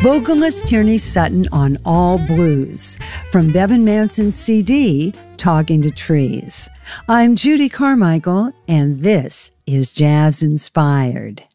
Vocalist Tierney Sutton on All Blues from Bevan Manson's CD, Talking to Trees. I'm Judy Carmichael, and this is Jazz Inspired.